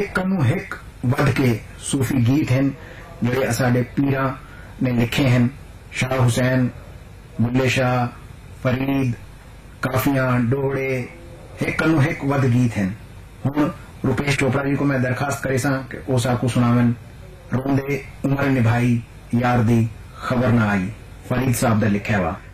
हिक कन्नू हिक वध के सूफी गीत हैं जिहड़े असाडे पीरां ने लिखे हैं। शाह हुसैन, बुल्ले शाह, फरीद, काफियां, डोड़े, हिक कन्नू हिक वध गीत हैं। हुण रुपेश चोपड़ा जी को मैं दरखास्त करे सां कि ओ साकू सुनावन रोंदे उमर निभाई यार दी खबर ना आई। फरीद साहब दा लिखिया वा।